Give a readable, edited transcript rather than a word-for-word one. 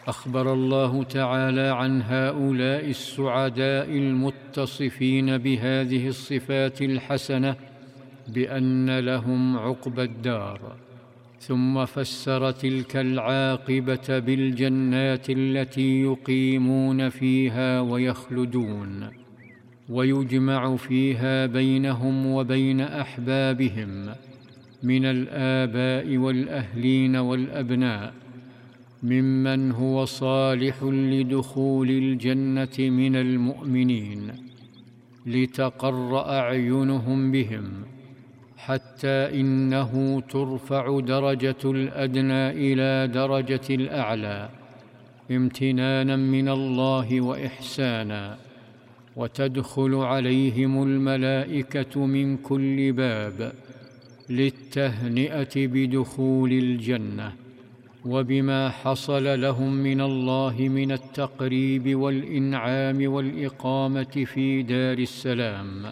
أخبر الله تعالى عن هؤلاء السعداء المتصفين بهذه الصفات الحسنة بأن لهم عقبى الدار، ثم فسر تلك العاقبة بالجنات التي يقيمون فيها ويخلدون، ويجمع فيها بينهم وبين أحبابهم من الآباء والأهلين والأبناء ممن هو صالح لدخول الجنة من المؤمنين، لتقر أعينهم بهم، حتى إنه ترفع درجة الأدنى إلى درجة الأعلى امتنانا من الله وإحسانا، وتدخل عليهم الملائكة من كل باب للتهنئة بدخول الجنة وبما حصل لهم من الله من التقريب والإنعام والإقامة في دار السلام.